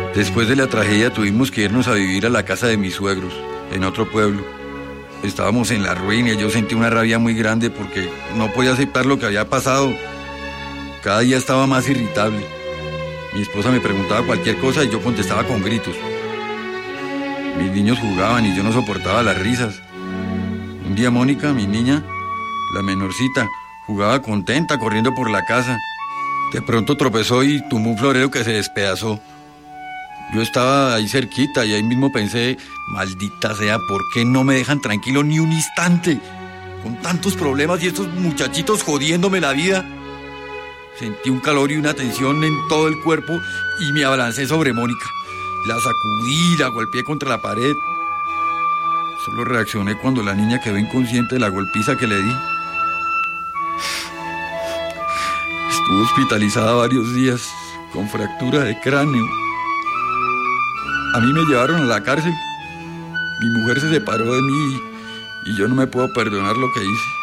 Después de la tragedia tuvimos que irnos a vivir a la casa de mis suegros, en otro pueblo. Estábamos en la ruina y yo sentí una rabia muy grande porque no podía aceptar lo que había pasado. Cada día estaba más irritable. Mi esposa me preguntaba cualquier cosa y yo contestaba con gritos. Mis niños jugaban y yo no soportaba las risas. Un día Mónica, mi niña, la menorcita, jugaba contenta corriendo por la casa. De pronto tropezó y tumbó un florero que se despedazó. Yo estaba ahí cerquita y ahí mismo pensé, maldita sea, ¿por qué no me dejan tranquilo ni un instante? Con tantos problemas y estos muchachitos jodiéndome la vida. Sentí un calor y una tensión en todo el cuerpo y me abalancé sobre Mónica. La sacudí, la golpeé contra la pared. Solo reaccioné cuando la niña quedó inconsciente de la golpiza que le di. Estuvo hospitalizada varios días, con fractura de cráneo. A mí me llevaron a la cárcel. Mi mujer se separó de mí y yo no me puedo perdonar lo que hice.